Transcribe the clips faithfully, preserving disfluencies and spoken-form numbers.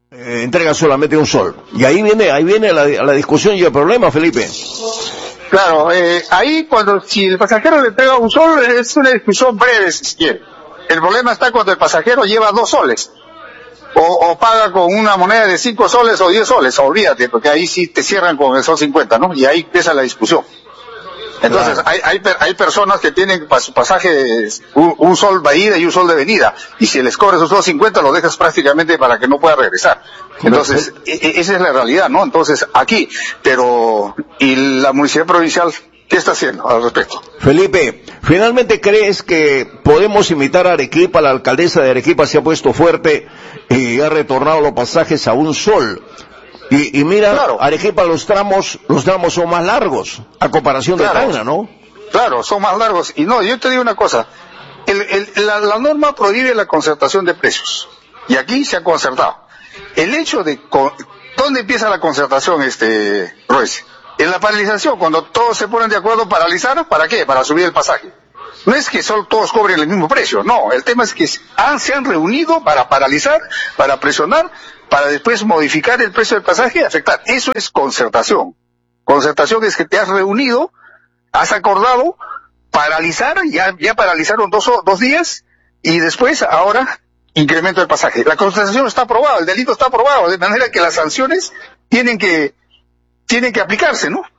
eh, entrega solamente un sol. Y ahí viene, ahí viene la, la discusión y el problema, Felipe. Claro, eh, ahí cuando, si el pasajero le entrega un sol, es una discusión breve, si quiere. El problema está cuando el pasajero lleva dos soles. O, o paga con una moneda de cinco soles o diez soles, olvídate, porque ahí sí te cierran con el sol cincuenta, ¿no? Y ahí empieza la discusión. Entonces, claro. hay, hay, hay personas que tienen para su pasaje un, un sol de ida y un sol de venida, y si les cobras un sol cincuenta, lo dejas prácticamente para que no pueda regresar. Entonces, e, esa es la realidad, ¿no? Entonces, aquí, pero, ¿y la municipalidad provincial qué está haciendo al respecto? Felipe, ¿finalmente crees que podemos invitar a Arequipa? La alcaldesa de Arequipa se ha puesto fuerte y ha retornado los pasajes a un sol. Y, y mira, claro. Arequipa los tramos, los tramos son más largos, a comparación claro. de Tacna, ¿no? Claro, son más largos. Y no, yo te digo una cosa, el, el, la, la norma prohíbe la concertación de precios. Y aquí se ha concertado. El hecho de, con, ¿dónde empieza la concertación, este, Royce? En la paralización, cuando todos se ponen de acuerdo paralizar, ¿para qué? Para subir el pasaje. No es que solo todos cobren el mismo precio, no, el tema es que han, se han reunido para paralizar, para presionar, para después modificar el precio del pasaje y afectar. Eso es concertación. Concertación es que te has reunido, has acordado paralizar, ya, ya paralizaron dos, dos días, y después ahora incremento el pasaje. La concertación está aprobada, el delito está aprobado, de manera que las sanciones tienen que, tienen que aplicarse, ¿no?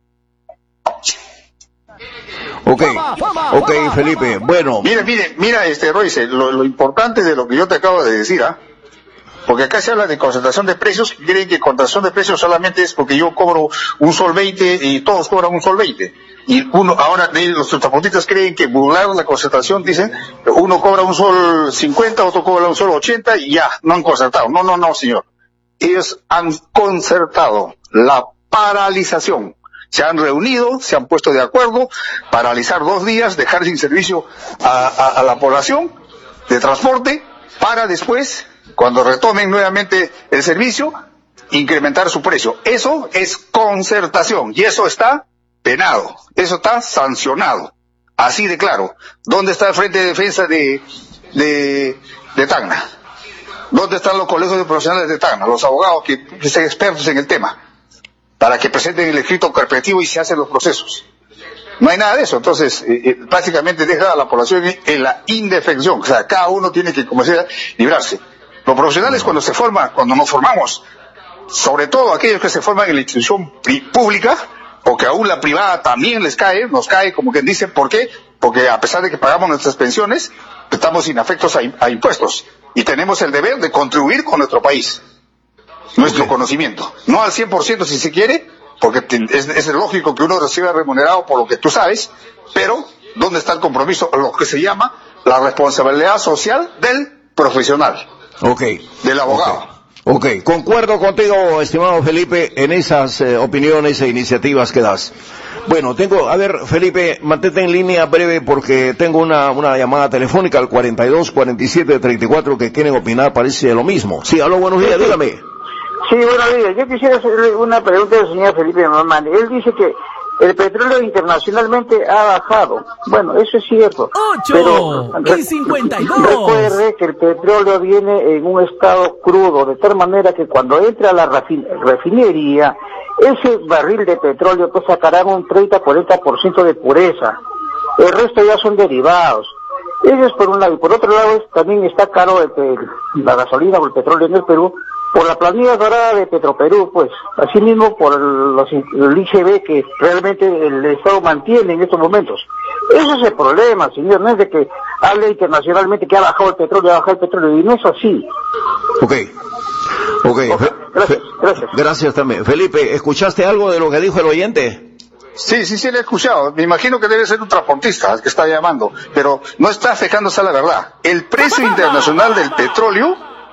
Ok, ok, Felipe, bueno. Mira, mire, mira, este, Royce, lo, lo importante de lo que yo te acabo de decir, ¿ah? ¿eh? Porque acá se habla de concentración de precios, y creen que concentración de precios solamente es porque yo cobro un sol veinte y todos cobran un sol veinte. Y uno, ahora los transportistas creen que burlar la concentración, dicen, uno cobra un sol cincuenta, otro cobra un sol ochenta y ya, no han concertado. No, no, no, señor. Ellos han concertado la paralización. Se han reunido, se han puesto de acuerdo, paralizar dos días, dejar sin servicio a, a, a la población de transporte, para después, cuando retomen nuevamente el servicio, incrementar su precio. Eso es concertación, y eso está penado, eso está sancionado, así de claro. ¿Dónde está el Frente de Defensa de, de, de Tacna? ¿Dónde están los colegios de profesionales de Tacna? Los abogados que, que sean expertos en el tema, para que presenten el escrito carpetativo y se hacen los procesos. No hay nada de eso, entonces eh, eh, básicamente deja a la población en la indefensión, o sea, cada uno tiene que, como decía, librarse. Los profesionales cuando se forman, cuando nos formamos, sobre todo aquellos que se forman en la institución pública, o que aún la privada también les cae, nos cae como quien dice, ¿por qué? Porque a pesar de que pagamos nuestras pensiones, estamos inafectos a, a impuestos, y tenemos el deber de contribuir con nuestro país, nuestro okay. conocimiento, no al cien por ciento si se quiere, porque es, es lógico que uno reciba remunerado por lo que tú sabes, pero ¿dónde está el compromiso? Lo que se llama la responsabilidad social del profesional, okay. del abogado. Okay. ok, concuerdo contigo, estimado Felipe, en esas eh, opiniones e iniciativas que das. Bueno, tengo, a ver, Felipe, mantente en línea breve porque tengo una, una llamada telefónica al cuarenta y dos, cuarenta y siete, treinta y cuatro que quieren opinar, parece lo mismo. Sí, aló, buenos días, dígame. Sí, buenos días. Yo quisiera hacerle una pregunta al señor Felipe Mamani. Él dice que el petróleo internacionalmente ha bajado. Bueno, eso es cierto. ocho y cincuenta y dos. Recuerde que el petróleo viene en un estado crudo, de tal manera que cuando entre a la refin refinería, ese barril de petróleo pues sacará un treinta a cuarenta por ciento de pureza. El resto ya son derivados. Eso es por un lado. Y por otro lado, es, también está caro el, el, la gasolina o el petróleo en el Perú, por la planilla dorada de Petroperú, pues, asimismo por el, los, el I G B que realmente el Estado mantiene en estos momentos. Ese es el problema, señor, no es de que hable internacionalmente que ha bajado el petróleo, ha bajado el petróleo, y no es así. Ok, ok, okay. Gracias, gracias. Gracias también. Felipe, ¿escuchaste algo de lo que dijo el oyente? Sí, sí, sí, lo he escuchado. Me imagino que debe ser un transportista el que está llamando, pero no está fijándose a la verdad. El precio internacional del petróleo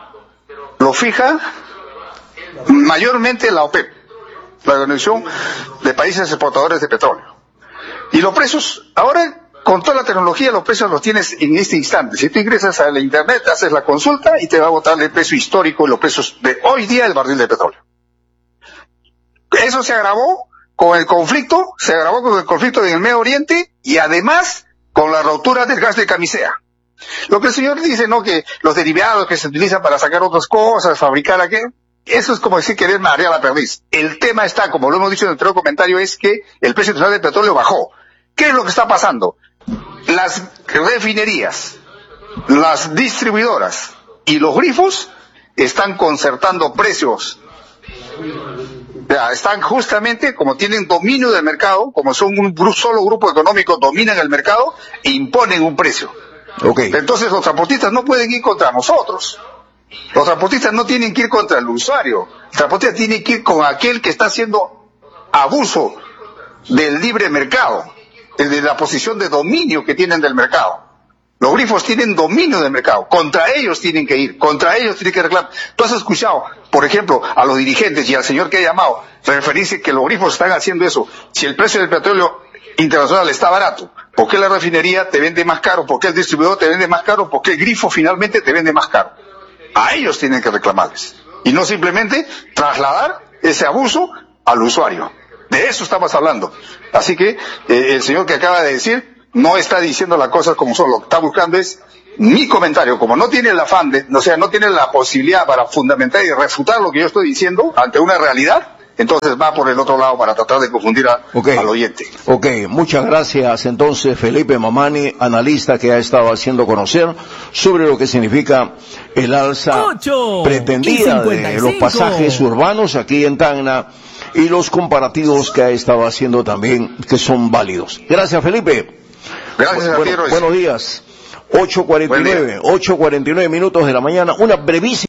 lo fija mayormente la OPEP, la Organización de Países Exportadores de Petróleo. Y los precios, ahora con toda la tecnología, los precios los tienes en este instante. Si tú ingresas a la internet, haces la consulta y te va a botar el precio histórico y los precios de hoy día del barril de petróleo. Eso se agravó con el conflicto, se agravó con el conflicto en el Medio Oriente y además con la rotura del gas de camisea. Lo que el señor dice, ¿no? Que los derivados que se utilizan para sacar otras cosas, fabricar aquello, eso es como decir querer marear la perdiz. El tema está, como lo hemos dicho en el anterior comentario, es que el precio internacional del petróleo bajó. ¿Qué es lo que está pasando? Las refinerías, las distribuidoras y los grifos están concertando precios. O sea, están justamente, como tienen dominio del mercado, como son un gru- solo grupo económico, dominan el mercado e imponen un precio. Okay. Entonces los transportistas no pueden ir contra nosotros. Los transportistas no tienen que ir contra el usuario. El transportista tiene que ir con aquel que está haciendo abuso del libre mercado, de la posición de dominio que tienen del mercado. Los grifos tienen dominio del mercado. Contra ellos tienen que ir. Contra ellos tienen que reclamar. Tú has escuchado, por ejemplo, a los dirigentes y al señor que ha llamado, referirse que los grifos están haciendo eso. Si el precio del petróleo internacional está barato, ¿por qué la refinería te vende más caro? ¿Por qué el distribuidor te vende más caro? ¿Por qué el grifo finalmente te vende más caro? A ellos tienen que reclamarles. Y no simplemente trasladar ese abuso al usuario. De eso estamos hablando. Así que eh, el señor que acaba de decir no está diciendo las cosas como son. Lo que está buscando es mi comentario. Como no tiene el afán de, o sea, no tiene la posibilidad para fundamentar y refutar lo que yo estoy diciendo ante una realidad, entonces va por el otro lado para tratar de confundir a, okay. al oyente. Ok, muchas gracias entonces Felipe Mamani, analista que ha estado haciendo conocer sobre lo que significa el alza pretendida de los pasajes urbanos aquí en Tacna y los comparativos que ha estado haciendo también que son válidos. Gracias Felipe. Gracias a bueno, ti, Royce. Buenos días. ocho cuarenta y nueve, ocho cuarenta y nueve minutos de la mañana, una brevísima.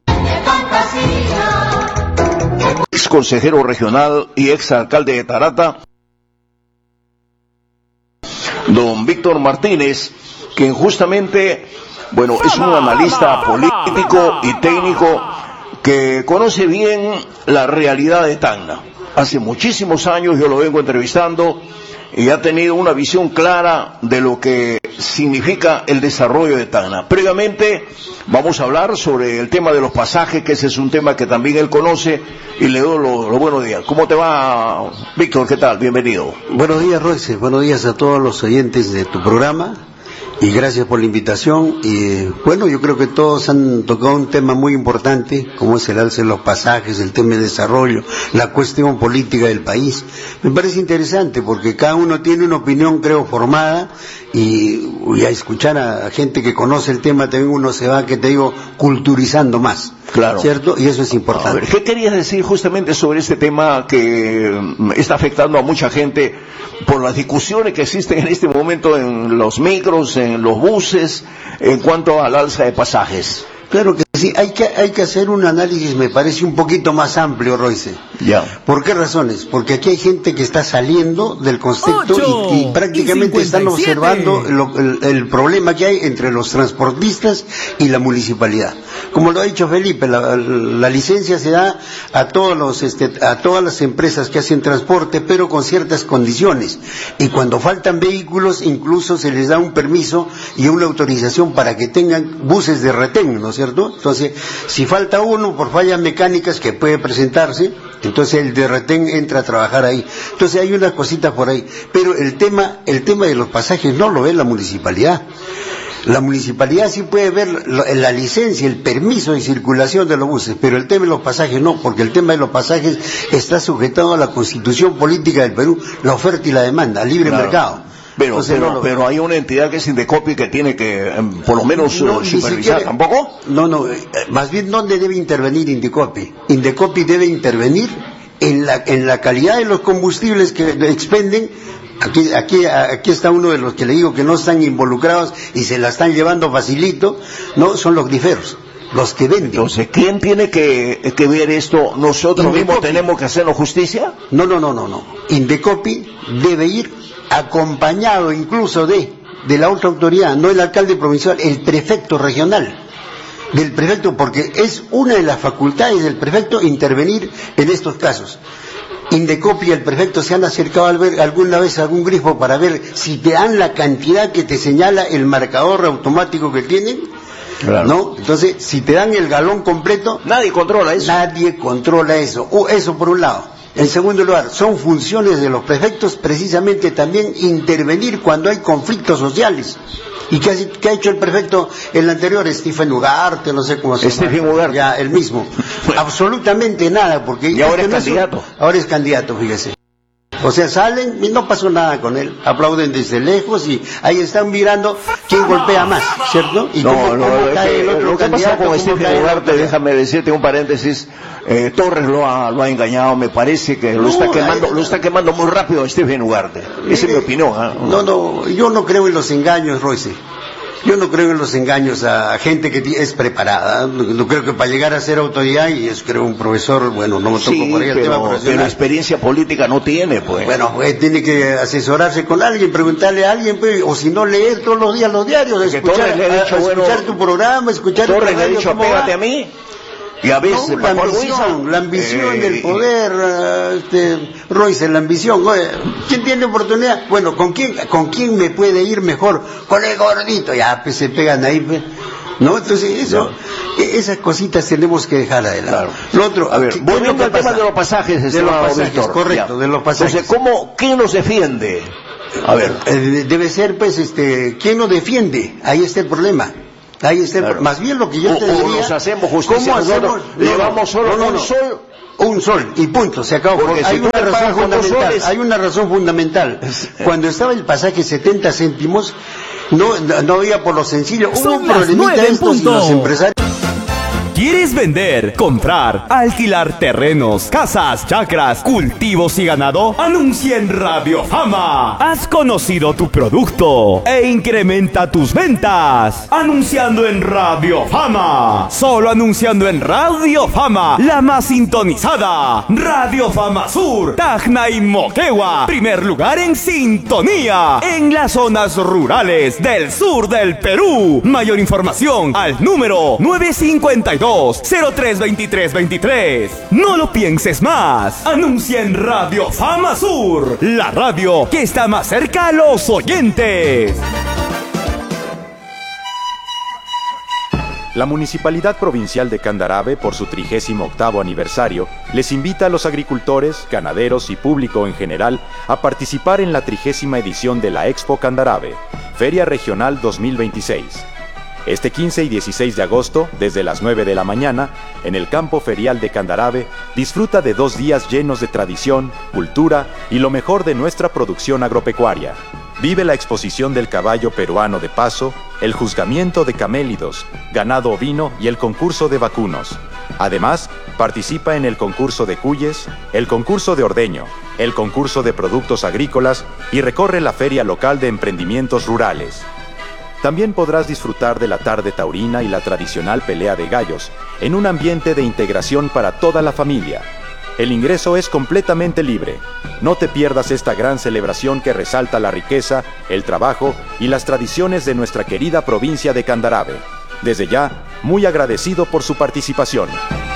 Ex consejero regional y ex alcalde de Tarata, don Víctor Martínez, quien justamente, bueno, es un analista político y técnico que conoce bien la realidad de Tacna. Hace muchísimos años yo lo vengo entrevistando y ha tenido una visión clara de lo que significa el desarrollo de Tacna. Previamente vamos a hablar sobre el tema de los pasajes, que ese es un tema que también él conoce, y le doy los lo buenos días. ¿Cómo te va, Víctor? ¿Qué tal? Bienvenido. Buenos días, Royce. Buenos días a todos los oyentes de tu programa. Y gracias por la invitación. Y bueno, yo creo que todos han tocado un tema muy importante, como es el alza de los pasajes, el tema de desarrollo, la cuestión política del país. Me parece interesante porque cada uno tiene una opinión, creo, formada, y, y a escuchar a, a gente que conoce el tema también uno se va, que te digo, culturizando más. Claro. ¿Cierto? Y eso es importante. A ver, ¿qué querías decir justamente sobre este tema que está afectando a mucha gente por las discusiones que existen en este momento en los micros, en los buses, en cuanto al alza de pasajes? Claro que sí, hay que, hay que hacer un análisis, me parece, un poquito más amplio, Royce. Ya. ¿Por qué razones? Porque aquí hay gente que está saliendo del concepto y, y prácticamente están observando lo, el, el problema que hay entre los transportistas y la municipalidad. Como lo ha dicho Felipe, la, la licencia se da a todos los, este, a todas las empresas que hacen transporte, pero con ciertas condiciones. Y cuando faltan vehículos, incluso se les da un permiso y una autorización para que tengan buses de retén, ¿no es cierto? Entonces, si falta uno por fallas mecánicas que puede presentarse, entonces el de retén entra a trabajar ahí. Entonces hay unas cositas por ahí. Pero el tema, el tema de los pasajes no lo ve la municipalidad. La municipalidad sí puede ver la licencia, el permiso de circulación de los buses, pero el tema de los pasajes no, porque el tema de los pasajes está sujetado a la Constitución Política del Perú, la oferta y la demanda, al libre claro. mercado. Pero, Entonces, pero, no lo... pero hay una entidad que es Indecopi que tiene que, eh, por lo menos, no, uh, supervisar, siquiera... ¿tampoco? No, no, eh, más bien, ¿dónde debe intervenir Indecopi? Indecopi debe intervenir en la, en la calidad de los combustibles que expenden. Aquí, aquí, aquí está uno de los que le digo que no están involucrados y se la están llevando facilito, no, son los griferos, los que venden. Entonces, ¿quién tiene que, que ver esto? ¿Nosotros Indecopi. mismos tenemos que hacernos justicia? No, no, no, no, no. Indecopi debe ir acompañado incluso de, de la otra autoridad, no el alcalde provincial, el prefecto regional. Del prefecto, porque es una de las facultades del prefecto intervenir en estos casos. Indecopi y el prefecto se han acercado al ver alguna vez a algún grifo para ver si te dan la cantidad que te señala el marcador automático que tienen, claro. ¿no? Entonces, si te dan el galón completo, nadie controla eso. Nadie controla eso. Uh, eso por un lado. En segundo lugar, son funciones de los prefectos precisamente también intervenir cuando hay conflictos sociales. ¿Y qué ha, qué ha hecho el prefecto, el anterior, Stephen Ugarte, no sé cómo se llama? Stephen Ugarte. Ya, el mismo. Bueno. Absolutamente nada, porque... Y ahora es candidato. Ahora es candidato, fíjese. O sea, salen y no pasó nada con él, aplauden desde lejos y ahí están mirando quién golpea más, ¿cierto? Y no, cómo, no, cómo es cae que, el otro lo que pasa con Stephen Ugarte, déjame decirte un paréntesis, eh, Torres lo ha, lo ha engañado, me parece que lo no, está quemando, eh, lo está quemando muy rápido Stephen Ugarte. Esa es mi opinión. ¿eh? No, no, yo no creo en los engaños, Royce. Yo no creo en los engaños a gente que es preparada. No, no creo que para llegar a ser autoridad, y es creo un profesor, bueno, no me tocó sí, por ahí el pero, tema profesional. Pero experiencia política no tiene, pues. Bueno, eh, tiene que asesorarse con alguien, preguntarle a alguien, pues, o si no, leer todos los días los diarios, escuchar, le ha dicho, a, a bueno, escuchar tu programa, escuchar Torres tu le ha dicho, apégate a mí. Y a veces, no, la ambición, la ambición eh, del poder, uh, este, Royce, la ambición. Oye, ¿quién tiene oportunidad? Bueno, ¿con quién, con quién me puede ir mejor? Con el gordito, ya, pues se pegan ahí, pues. ¿No? Entonces, eso, no. esas cositas tenemos que dejar adelante. Claro. Lo otro, a ver, volviendo al tema de los pasajes, de los pasajes, Víctor, correcto, ya. de los pasajes. Entonces, ¿cómo, quién nos defiende? A ver, eh, debe ser, pues, este, ¿quién nos defiende? Ahí está el problema. Ahí está, claro. Más bien lo que yo te o, diría... O nos hacemos justicia ¿cómo nosotros? hacemos? Llevamos solo no, no, un no. sol... Un sol, y punto, se acabó. Porque hay, si una razón fundamental, soles... hay una razón fundamental. Cuando estaba el pasaje setenta céntimos, no, no había por lo sencillo. Hubo un problemita estos y los empresarios... ¿Quieres vender, comprar, alquilar terrenos, casas, chacras, cultivos y ganado? Anuncia en Radio Fama. Has conocido tu producto e incrementa tus ventas. Anunciando en Radio Fama. Solo anunciando en Radio Fama, la más sintonizada. Radio Fama Sur, Tacna y Moquegua. Primer lugar en sintonía en las zonas rurales del sur del Perú. Mayor información al número nueve cinco dos cero tres veintitrés veintitrés. No lo pienses más. Anuncia en Radio Fama Sur, la radio que está más cerca a los oyentes. La Municipalidad Provincial de Candarave, por su trigésimo octavo aniversario, les invita a los agricultores, ganaderos y público en general a participar en la trigésima edición de la Expo Candarave, Feria Regional dos mil veintiséis. Este quince y dieciséis de agosto, desde las nueve de la mañana, en el campo ferial de Candarave, disfruta de dos días llenos de tradición, cultura y lo mejor de nuestra producción agropecuaria. Vive la exposición del caballo peruano de paso, el juzgamiento de camélidos, ganado ovino y el concurso de vacunos. Además, participa en el concurso de cuyes, el concurso de ordeño, el concurso de productos agrícolas y recorre la feria local de emprendimientos rurales. También podrás disfrutar de la tarde taurina y la tradicional pelea de gallos, en un ambiente de integración para toda la familia. El ingreso es completamente libre. No te pierdas esta gran celebración que resalta la riqueza, el trabajo y las tradiciones de nuestra querida provincia de Candarave. Desde ya, muy agradecido por su participación.